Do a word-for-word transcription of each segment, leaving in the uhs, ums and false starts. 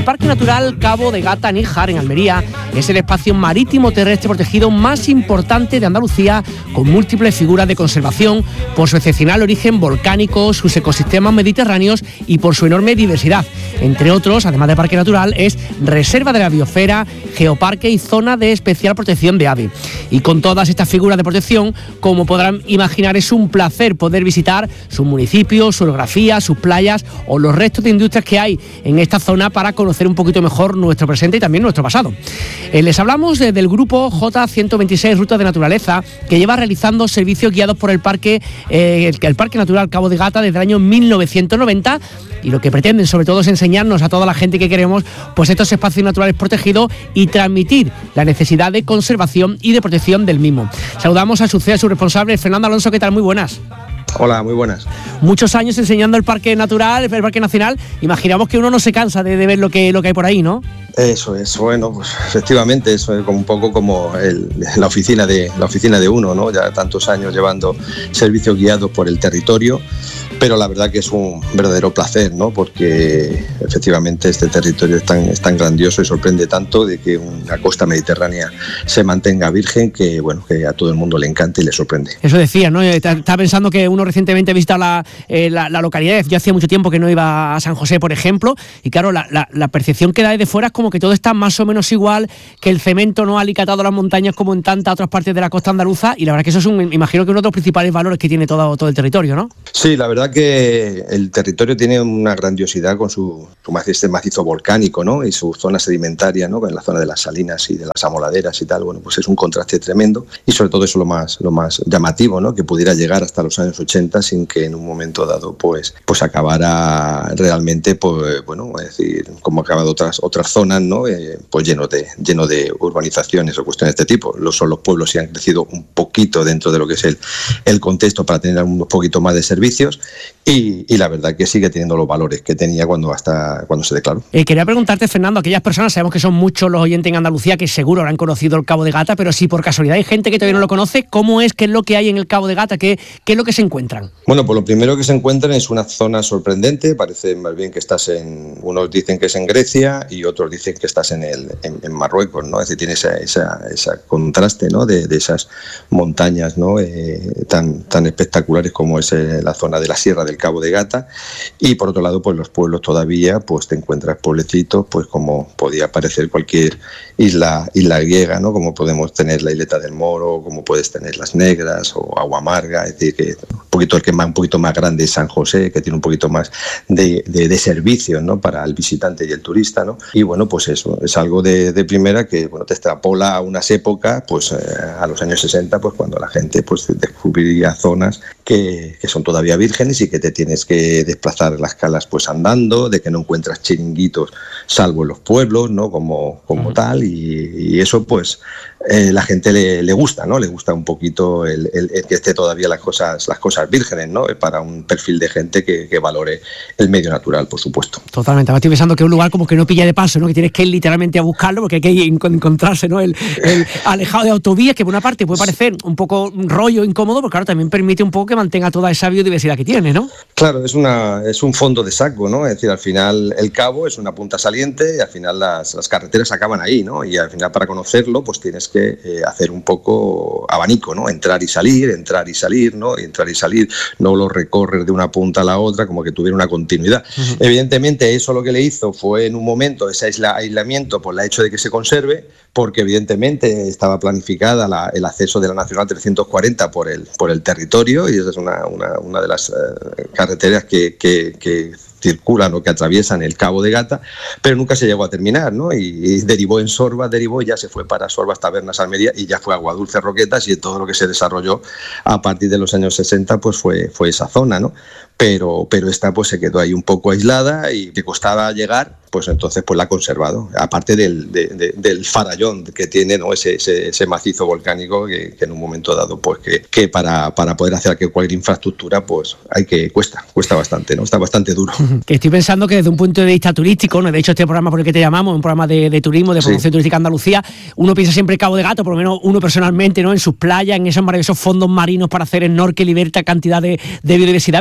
El Parque Natural Cabo de Gata-Níjar, en Almería, es el espacio marítimo terrestre protegido más importante de Andalucía, con múltiples figuras de conservación por su excepcional origen volcánico, sus ecosistemas mediterráneos y por su enorme diversidad. Entre otros, además de parque natural, es reserva de la biosfera, geoparque y zona de especial protección de ave. Y con todas estas figuras de protección, como podrán imaginar, es un placer poder visitar sus municipios, su orografía, sus playas o los restos de industrias que hay en esta zona para conocer un poquito mejor nuestro presente y también nuestro pasado. Eh, les hablamos eh, del grupo J ciento veintiséis Rutas de Naturaleza, que lleva realizando servicios guiados por el parque, eh, el, el Parque Natural Cabo de Gata desde el año mil novecientos noventa, y lo que pretenden sobre todo es enseñarnos a toda la gente que queremos pues estos espacios naturales protegidos y transmitir la necesidad de conservación y de protección del mismo. Saludamos a su C E O, a su responsable, Fernando Alonso. ¿Qué tal? Muy buenas. Hola, muy buenas. Muchos años enseñando el Parque Natural, el Parque Nacional. Imaginamos que uno no se cansa de, de ver lo que, lo que hay por ahí, ¿no? Eso es, bueno, pues efectivamente, eso es como un poco como el, la oficina de la oficina de uno, ¿no? Ya tantos años llevando servicios guiados por el territorio, pero la verdad que es un verdadero placer, ¿no? Porque efectivamente este territorio es tan, es tan grandioso y sorprende tanto de que una costa mediterránea se mantenga virgen que, bueno, que a todo el mundo le encanta y le sorprende. Eso decía, ¿no? Estaba pensando que uno recientemente ha visitado la, eh, la, la localidad. Yo hacía mucho tiempo que no iba a San José, por ejemplo, y claro, la, la, la percepción que da desde fuera es como que todo está más o menos igual, que el cemento no ha alicatado las montañas como en tantas otras partes de la costa andaluza, y la verdad que eso es un, imagino que uno de los principales valores que tiene todo, todo el territorio, ¿no? Sí, la verdad que el territorio tiene una grandiosidad con su, su macizo, macizo volcánico, ¿no? Y su zona sedimentaria, ¿no? En la zona de las salinas y de las amoladeras y tal. Bueno, pues es un contraste tremendo, y sobre todo eso lo más, lo más llamativo, ¿no? Que pudiera llegar hasta los años ochenta sin que en un momento dado pues, pues acabara realmente, pues, bueno, es decir, como ha acabado otras, otras zonas, ¿no? Eh, pues lleno de, lleno de urbanizaciones o cuestiones de este tipo. Los, son los pueblos sí han crecido un poquito dentro de lo que es el, el contexto para tener un poquito más de servicios, y, y la verdad que sigue teniendo los valores que tenía cuando, hasta, cuando se declaró. Eh, quería preguntarte, Fernando, aquellas personas, sabemos que son muchos los oyentes en Andalucía que seguro habrán conocido el Cabo de Gata, pero si por casualidad hay gente que todavía no lo conoce, ¿cómo es? ¿Qué es lo que hay en el Cabo de Gata? ¿Qué, qué es lo que se encuentran? Bueno, pues lo primero que se encuentran es una zona sorprendente. Parece más bien que estás en, unos dicen que es en Grecia y otros dicen que estás en, el, en, en Marruecos, ¿no? Es decir, tiene ese esa, esa contraste, ¿no? de, de esas montañas, ¿no? eh, tan, tan espectaculares como es eh, la zona de la Sierra del Cabo de Gata, y por otro lado, pues los pueblos todavía, pues te encuentras pueblecitos, pues como podía parecer cualquier isla, isla griega, ¿no? Como podemos tener la Isleta del Moro, como puedes tener Las Negras o Agua Amarga, es decir, que un poquito el que más, un poquito más grande es San José, que tiene un poquito más de, de, de servicios, ¿no? Para el visitante y el turista, ¿no? Y bueno, pues eso es algo de, de primera que, bueno, te extrapola a unas épocas, pues eh, a los años sesenta, pues cuando la gente pues descubriría zonas que, que son todavía vírgenes y que te tienes que desplazar las calas pues andando, de que no encuentras chiringuitos salvo en los pueblos, ¿no? Como, como uh-huh. tal, y, y eso pues eh, la gente le, le gusta, ¿no? Le gusta un poquito el, el, el que esté todavía las cosas, las cosas vírgenes, ¿no? Para un perfil de gente que, que valore el medio natural, por supuesto. Totalmente. Ahora estoy pensando que es un lugar como que no pilla de paso, ¿no? Que tienes que ir literalmente a buscarlo, porque hay que encontrarse, ¿no? El, el alejado de autovías, que por una parte puede parecer un poco un rollo incómodo, porque claro, también permite un poco que mantenga toda esa biodiversidad que tiene, ¿no? Claro, es una es un fondo de saco, ¿no? Es decir, al final el cabo es una punta saliente y al final las, las carreteras acaban ahí, ¿no? Y al final para conocerlo pues tienes que eh, hacer un poco abanico, ¿no? Entrar y salir, entrar y salir, ¿no? Y entrar y salir, no lo recorres de una punta a la otra como que tuviera una continuidad. Uh-huh. Evidentemente eso lo que le hizo fue en un momento ese aisla, aislamiento por el hecho de que se conserve, porque evidentemente estaba planificada la, el acceso de la Nacional trescientos cuarenta por el, por el territorio, y esa es una, una, una de las eh, carreteras que, que, que circulan o que atraviesan el Cabo de Gata, pero nunca se llegó a terminar, ¿no? Y, y derivó en Sorbas, derivó y ya se fue para Sorbas, Tabernas, Almería, y ya fue Aguadulce, Roquetas, y todo lo que se desarrolló a partir de los años sesenta pues fue, fue esa zona, ¿no? Pero, pero esta pues se quedó ahí un poco aislada y que costaba llegar, pues entonces pues la ha conservado, aparte del, de, de, del farallón que tiene, ¿no? ese, ese, ese macizo volcánico que, que en un momento dado pues que, que para, para poder hacer cualquier infraestructura pues hay que cuesta, cuesta bastante, ¿no? Está bastante duro. Que estoy pensando que desde un punto de vista turístico, ¿no? De hecho este programa por el que te llamamos, un programa de, de turismo, de promoción sí. turística Andalucía, uno piensa siempre Cabo de Gata, por lo menos uno personalmente, ¿no? En sus playas, en esos maravillosos fondos marinos para hacer snorkel y ver cantidad de, de biodiversidad, pero claro,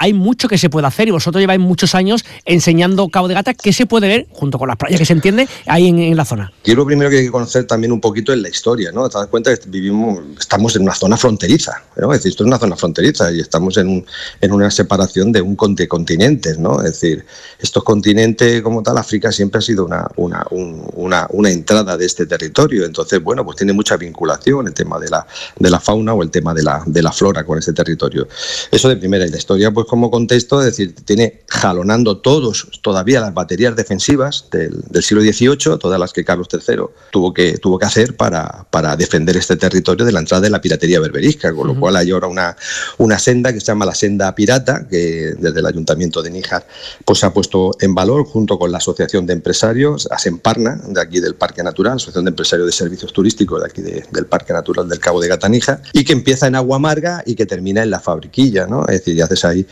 hay mucho que se puede hacer y vosotros lleváis muchos años enseñando Cabo de Gata. ¿Qué se puede ver, junto con las playas que se entiende, ahí en, en la zona? Yo lo primero que hay que conocer también un poquito es la historia, ¿no? Te das cuenta que vivimos, estamos en una zona fronteriza, ¿no? Es decir, esto es una zona fronteriza y estamos en, un, en una separación de un de continentes, ¿no? Es decir, estos continentes como tal, África siempre ha sido una, una, un, una, una entrada de este territorio, entonces, bueno, pues tiene mucha vinculación el tema de la, de la fauna o el tema de la, de la flora con este territorio. Eso de primera. Y la historia, pues como contexto, es decir, tiene jalonando todos, todavía las baterías defensivas del, del siglo dieciocho, todas las que Carlos tercero tuvo que, tuvo que hacer para, para defender este territorio de la entrada de la piratería berberisca, con lo uh-huh. cual hay ahora una, una senda que se llama la senda pirata, que desde el Ayuntamiento de Níjar pues se ha puesto en valor junto con la Asociación de Empresarios, Asemparna, de aquí del Parque Natural, Asociación de Empresarios de Servicios Turísticos de aquí de, del Parque Natural del Cabo de Gata Níjar, y que empieza en Agua Amarga y que termina en La Fabriquilla, ¿no? Es decir, y haces ahí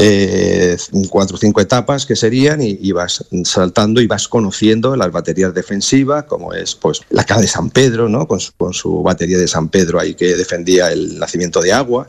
eh, cuatro o cinco etapas que serían y, y vas saltando y vas conociendo las baterías defensivas, como es pues la Cala de San Pedro, ¿no? Con su, con su batería de San Pedro ahí que defendía el nacimiento de agua,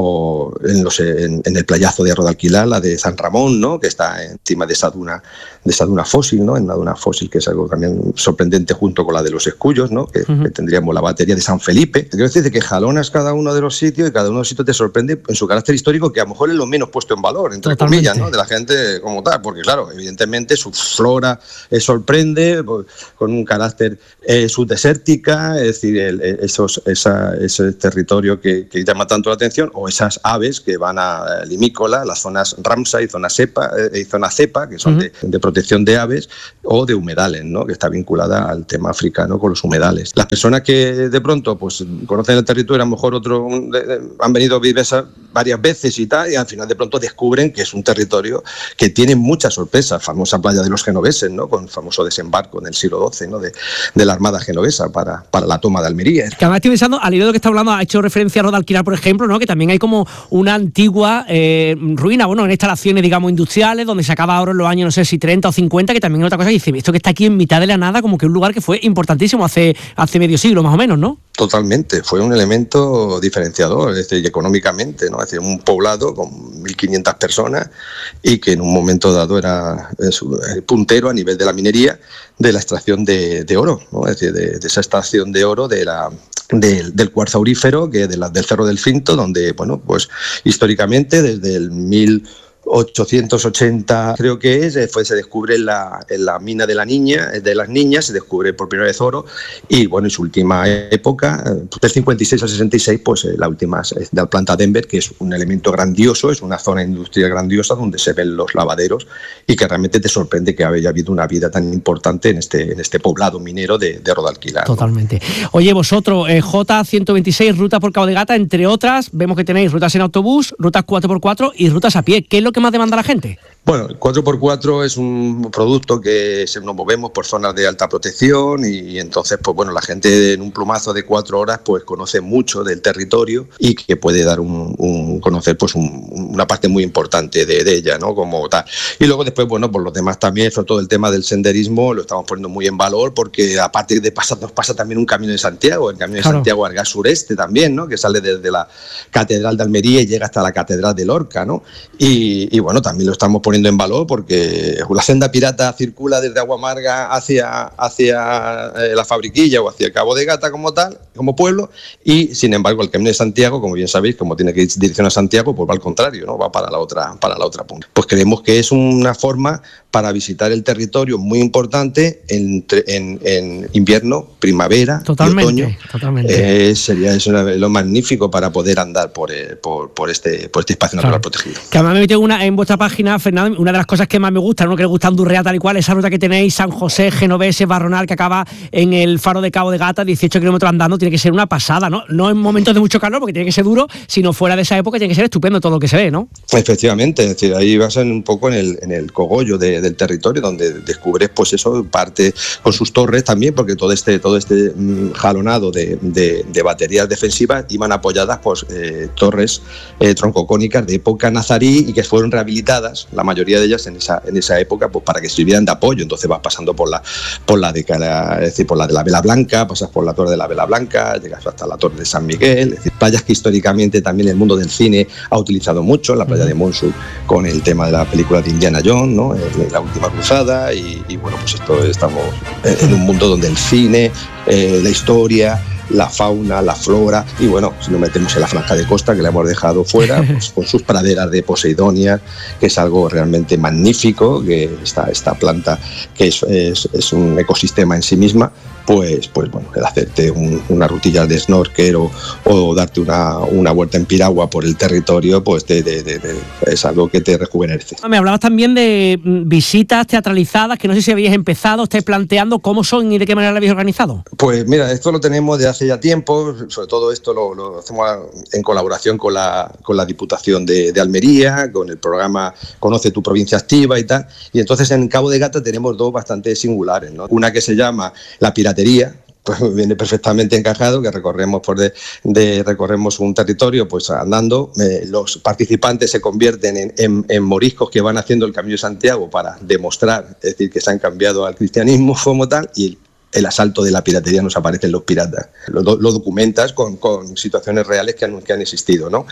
o en, los, en, en el playazo de Arro de Alquilar, la de San Ramón, ¿no? Que está encima de esa duna, de esa duna fósil, ¿no? En una duna fósil que es algo también sorprendente junto con la de los Escullos, ¿no? Que, uh-huh. que tendríamos la batería de San Felipe. Quiero decir que jalonas cada uno de los sitios y cada uno de los sitios te sorprende en su carácter histórico, que a lo mejor es lo menos puesto en valor, entre Totalmente. comillas, ¿no? De la gente como tal, porque claro, evidentemente su flora eh, sorprende pues, con un carácter eh, subdesértica, es decir, el, esos, esa, ese territorio que, que llama tanto la atención, o esas aves que van a limícola, las zonas Ramsar y zona cepa, eh, y zona cepa, que son uh-huh. de, de protección de aves, o de humedales, ¿no? Que está vinculada al tema africano con los humedales. Las personas que de pronto pues conocen el territorio, a lo mejor otro de, de, han venido a vivir varias veces y tal, y al final de pronto descubren que es un territorio que tiene muchas sorpresas, famosa playa de los genoveses, ¿no? Con el famoso desembarco en el siglo doce, ¿no? De, de la Armada genovesa para, para la toma de Almería. Que además estoy pensando, al hilo de lo que está hablando, ha hecho referencia a Arro de Alquilar, por ejemplo, ¿no? Que también hay como una antigua eh, ruina, bueno, en instalaciones, digamos, industriales, donde se acaba ahora en los años, no sé si treinta o cincuenta, que también es otra cosa que dice, esto que está aquí en mitad de la nada, como que un lugar que fue importantísimo hace, hace medio siglo, más o menos, ¿no? Totalmente, fue un elemento diferenciador, es decir, económicamente, ¿no? Es decir, un poblado con mil quinientas personas y que en un momento dado era es, puntero a nivel de la minería, de la extracción de, de oro, ¿no? Es decir, de, de esa extracción de oro de la del, del cuarzo aurífero, que de la, del Cerro del Finto, donde, bueno, pues históricamente desde el mil ochocientos ochenta creo que es, fue, se descubre en la, en la mina de la niña, de las niñas, se descubre por primera vez oro, y bueno, en su última época, del cincuenta y seis al sesenta y seis, pues la última es de la planta Denver, que es un elemento grandioso, es una zona industrial grandiosa donde se ven los lavaderos y que realmente te sorprende que haya habido una vida tan importante en este, en este poblado minero de, de Arro de Alquilar. Totalmente. ¿No? Oye, vosotros, eh, J ciento veintiséis, ruta por Cabo de Gata, entre otras, vemos que tenéis rutas en autobús, rutas cuatro por cuatro y rutas a pie. ¿Qué es lo que más demanda la gente? Bueno, el cuatro por cuatro es un producto que nos movemos por zonas de alta protección y, y entonces, pues bueno, la gente en un plumazo de cuatro horas pues conoce mucho del territorio y que puede dar un, un conocer pues un, una parte muy importante de, de ella, ¿no? Como tal. Y luego después, bueno, por los demás también, sobre todo el tema del senderismo, lo estamos poniendo muy en valor porque aparte de pasar, nos pasa también un camino de Santiago, el camino de claro. Santiago Argas Sureste también, ¿no? Que sale desde la Catedral de Almería y llega hasta la Catedral de Lorca, ¿no? Y, y bueno, también lo estamos poniendo en valor porque la senda pirata circula desde Agua Amarga hacia, hacia eh, la Fabriquilla o hacia Cabo de Gata como tal, como pueblo, y sin embargo el Camino de Santiago, como bien sabéis, como tiene que ir dirección a Santiago, pues va al contrario, ¿no? Va para la otra, para la otra punta. Pues creemos que es una forma para visitar el territorio muy importante en, en, en invierno, primavera totalmente, y otoño. Totalmente. Eh, sería es una, lo magnífico para poder andar por, eh, por, por, este, por este espacio natural claro. protegido. Que además me metí una, en vuestra página, Fernando, una de las cosas que más me gusta, ¿no? Que le gusta Andurrea tal y cual, esa ruta que tenéis, San José, Genovese, Barronal, que acaba en el faro de Cabo de Gata, dieciocho kilómetros andando, tiene que ser una pasada, ¿no? No en momentos de mucho calor, porque tiene que ser duro, sino fuera de esa época tiene que ser estupendo todo lo que se ve, ¿no? Efectivamente, es decir, ahí vas en un poco en el, en el cogollo de de, del territorio, donde descubres pues eso, parte con sus torres también, porque todo este, todo este mm, jalonado de, de, de baterías defensivas iban apoyadas por eh, torres eh, troncocónicas de época nazarí y que fueron rehabilitadas, la mayoría de ellas en esa, en esa época, pues para que sirvieran de apoyo. Entonces vas pasando por la, por la de cara, es decir, por la de la Vela Blanca, pasas por la torre de la Vela Blanca, llegas hasta la torre de San Miguel, es decir, playas que históricamente también el mundo del cine ha utilizado mucho, la playa de Monsu con el tema de la película de Indiana Jones, ¿no? La última cruzada, y, y bueno, pues esto estamos en un mundo donde el cine, eh, la historia, la fauna, la flora, y bueno, si nos metemos en la franja de costa, que la hemos dejado fuera, pues con sus praderas de Poseidonia, que es algo realmente magnífico, que esta, esta planta que es, es, es un ecosistema en sí misma, pues, pues bueno, el hacerte un, una rutilla de snorkel o, o darte una, una vuelta en piragua por el territorio, pues de, de, de, de, es algo que te rejuvenece. Me hablabas también de visitas teatralizadas, que no sé si habíais empezado, estáis planteando cómo son y de qué manera lo habéis organizado. Pues mira, esto lo tenemos de hace ya tiempo, sobre todo esto lo, lo hacemos en colaboración con la, con la Diputación de, de Almería, con el programa Conoce tu provincia activa y tal, y entonces en Cabo de Gata tenemos dos bastante singulares, ¿no? Una que se llama La Piratería, pues viene perfectamente encajado, que recorremos por de, de recorremos un territorio pues andando, eh, los participantes se convierten en, en, en moriscos que van haciendo el Camino de Santiago para demostrar, es decir, que se han cambiado al cristianismo como tal, y el asalto de la piratería nos aparecen los piratas. Lo, lo documentas con, con situaciones reales que han, que han existido, ¿no?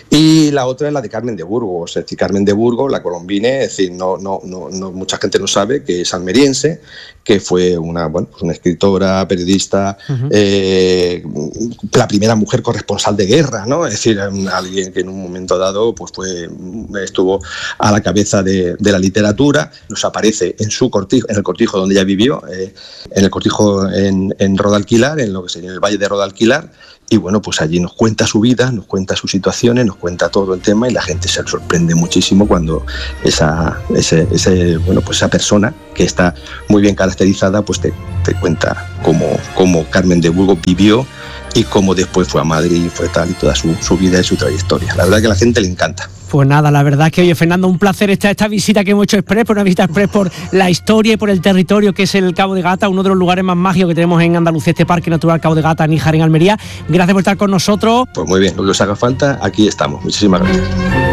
Y la otra es la de Carmen de Burgos. Es decir, Carmen de Burgos, la colombine, es decir, no, no, no, no, mucha gente no sabe que es almeriense, que fue una, bueno, pues una escritora, periodista, uh-huh. eh, la primera mujer corresponsal de guerra, ¿no? Es decir, alguien que en un momento dado pues fue, estuvo a la cabeza de, de la literatura. Nos aparece en su cortijo, en el cortijo donde ella vivió, eh, en el cortijo en, en Rodalquilar, en lo que sería el Valle de Rodalquilar, y bueno, pues allí nos cuenta su vida, nos cuenta sus situaciones, nos cuenta todo el tema, y la gente se sorprende muchísimo cuando esa, ese, ese, bueno, pues esa persona que está muy bien caracterizada pues te, te cuenta cómo, cómo Carmen de Burgos vivió y cómo después fue a Madrid y fue tal, y toda su, su vida y su trayectoria. La verdad que a la gente le encanta. Pues nada, la verdad es que, oye, Fernando, un placer esta, esta visita que hemos hecho express, por una visita express por la historia y por el territorio que es el Cabo de Gata, uno de los lugares más mágicos que tenemos en Andalucía, este Parque Natural Cabo de Gata, Níjar, en Almería. Gracias por estar con nosotros. Pues muy bien, lo que os haga falta, aquí estamos. Muchísimas gracias.